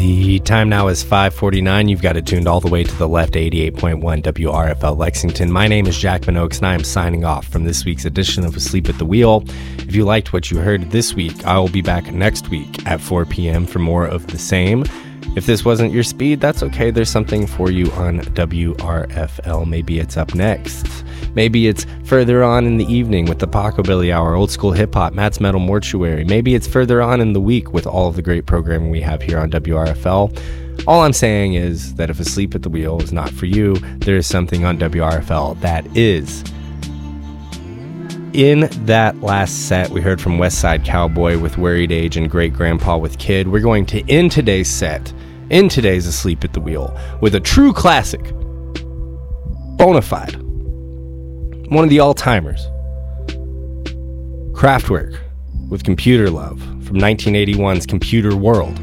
The time now is 5:49. You've got it tuned all the way to the left, 88.1 WRFL Lexington. My name is Jack Oaks, and I am signing off from this week's edition of Asleep at the Wheel. If you liked what you heard this week, I will be back next week at 4 p.m. for more of the same. If this wasn't your speed, that's okay. There's something for you on WRFL. Maybe it's up next. Maybe it's further on in the evening with the Paco-Billy Hour, Old School Hip Hop, Matt's Metal Mortuary. Maybe it's further on in the week with all of the great programming we have here on WRFL. All I'm saying is that if Asleep at the Wheel is not for you, there is something on WRFL that is. In that last set, we heard from West Side Cowboy with Worried Age and Great Grandpa with Kid. We're going to end today's set, in today's Asleep at the Wheel, with a true classic, bona fide, one of the all-timers, Kraftwerk with Computer Love from 1981's Computer World.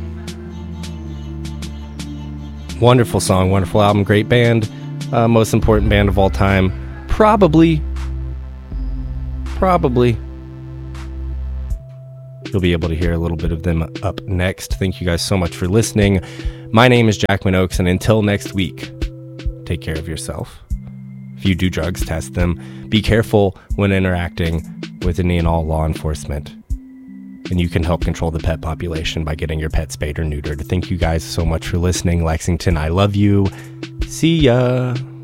Wonderful song, wonderful album, great band, most important band of all time, probably you'll be able to hear a little bit of them up next. Thank you guys so much for listening. My name is Jackman Oaks, and until next week, take care of yourself. If you do drugs, test them. Be careful when interacting with any and all law enforcement. And you can help control the pet population by getting your pet spayed or neutered. Thank you guys so much for listening. Lexington, I love you. See ya.